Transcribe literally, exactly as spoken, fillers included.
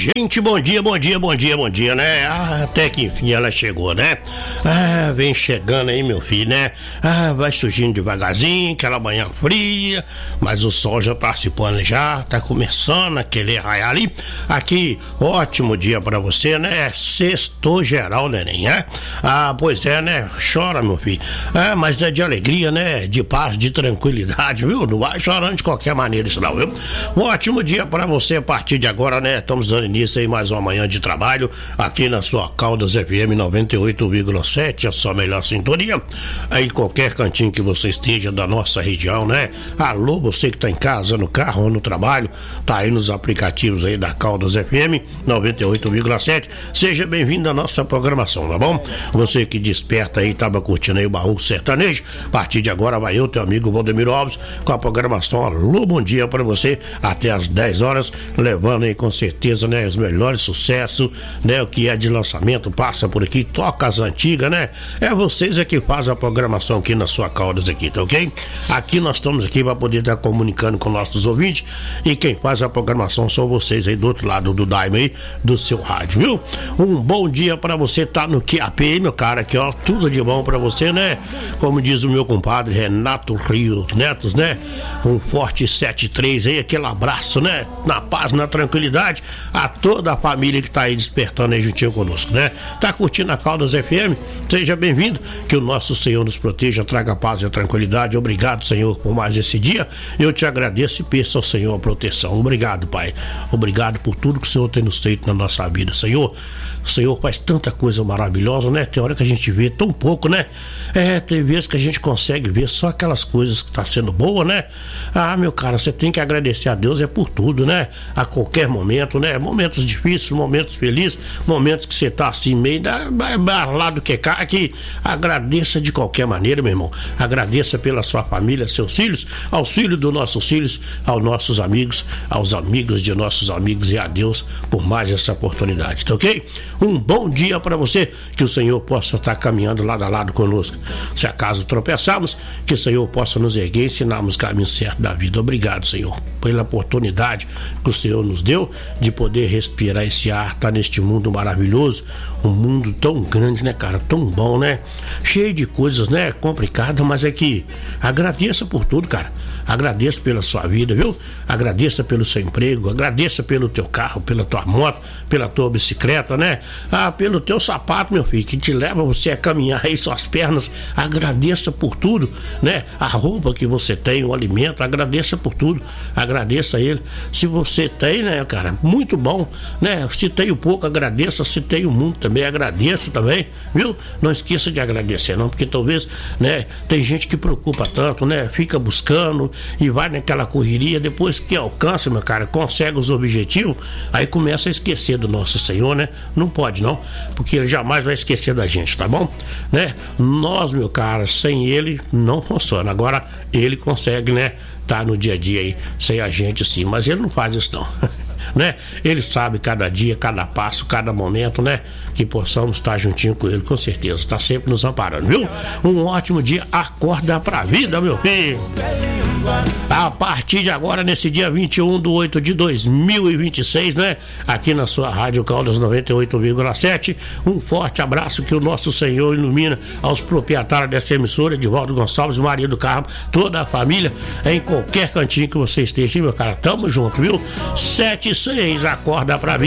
Gente, bom dia, bom dia, bom dia, bom dia, né? Ah, até que enfim ela chegou, né? Ah, vem chegando aí, meu filho, né? Ah, vai surgindo devagarzinho, aquela manhã fria, mas o sol já tá se pondo já, tá começando aquele raiar ali. Aqui, ótimo dia pra você, né? Sextou geral, neném, né? Ah, pois é, né? Chora, meu filho. Ah, mas é de alegria, né? De paz, de tranquilidade, viu? Não vai chorando de qualquer maneira isso não, viu? Um ótimo dia pra você a partir de agora, né? Estamos dando início aí mais uma manhã de trabalho aqui na sua Caldas F M noventa e oito vírgula sete, a sua melhor sintonia em qualquer cantinho que você esteja da nossa região, né? Alô, você que tá em casa, no carro ou no trabalho, tá aí nos aplicativos aí da Caldas F M noventa e oito vírgula sete, seja bem-vindo à nossa programação, tá bom? Você que desperta aí, tava curtindo aí o Baú Sertanejo, a partir de agora vai eu, teu amigo Valdemiro Alves, com a programação Alô, bom dia pra você, até às dez horas, levando aí com certeza, né, os melhores sucessos, né, o que é de lançamento, passa por aqui, toca as antigas, né, é vocês é que fazem a programação aqui na sua Caldas aqui, tá ok? Aqui nós estamos aqui para poder estar comunicando com nossos ouvintes e quem faz a programação são vocês aí do outro lado do daime aí, do seu rádio, viu? Um bom dia para você, tá no Q A P aí, meu cara, aqui ó, tudo de bom para você, né? Como diz o meu compadre Renato Rio Netos, né? Um forte sete três aí, aquele abraço, né? Na paz, na tranquilidade, a toda a família que tá aí despertando aí juntinho conosco, né? Tá curtindo a Caldas F M? Seja bem-vindo, que o nosso Senhor nos proteja, traga paz e tranquilidade. Obrigado, Senhor, por mais esse dia. Eu te agradeço e peço ao Senhor a proteção. Obrigado, Pai. Obrigado por tudo que o Senhor tem nos feito na nossa vida, Senhor. O Senhor faz tanta coisa maravilhosa, né? Tem hora que a gente vê tão pouco, né? É, tem vezes que a gente consegue ver só aquelas coisas que tá sendo boa, né? Ah, meu cara, você tem que agradecer a Deus é por tudo, né? A qualquer momento, né? Momentos difíceis, momentos felizes, momentos que você tá assim meio da, lá do que cá, que agradeça de qualquer maneira, meu irmão. Agradeça pela sua família, seus filhos, aos filhos dos nossos filhos, aos nossos amigos, aos amigos de nossos amigos e a Deus por mais essa oportunidade, tá ok? Um bom dia para você, que o Senhor possa estar caminhando lado a lado conosco. Se acaso tropeçarmos, que o Senhor possa nos erguer e ensinarmos o caminho certo da vida. Obrigado, Senhor, pela oportunidade que o Senhor nos deu de poder respirar esse ar, estar neste mundo maravilhoso, um mundo tão grande, né, cara, tão bom, né, cheio de coisas, né, complicadas, mas é que agradeça por tudo, cara, agradeça pela sua vida, viu, agradeça pelo seu emprego, agradeça pelo teu carro, pela tua moto, pela tua bicicleta, né, ah, pelo teu sapato, meu filho, que te leva você a caminhar aí suas pernas, agradeça por tudo, né, a roupa que você tem, o alimento, agradeça por tudo, agradeça a ele, se você tem, né, cara, muito bom, né, se tem o pouco, agradeça, se tem o muito também, agradeça também, viu, não esqueça de agradecer não, porque talvez, né, tem gente que preocupa tanto, né, fica buscando e vai naquela correria, depois que alcança, meu cara, consegue os objetivos, aí começa a esquecer do nosso Senhor, né, não pode não, porque ele jamais vai esquecer da gente, tá bom, né, nós, meu cara, sem ele não funciona, agora ele consegue, né, tá no dia a dia aí, sem a gente sim, mas ele não faz isso não, né, ele sabe cada dia, cada passo, cada momento, né, que possamos estar juntinho com ele, com certeza, tá sempre nos amparando, viu? Um ótimo dia, acorda pra vida, meu filho. A partir de agora, nesse dia vinte e um de oito de dois mil e vinte e seis, né? Aqui na sua Rádio Caldas noventa e oito vírgula sete, um forte abraço, que o nosso Senhor ilumina aos proprietários dessa emissora, Edivaldo Gonçalves, Maria do Carmo, toda a família, em qualquer cantinho que você esteja, meu cara, tamo junto, viu? sete e seis, acorda pra vida.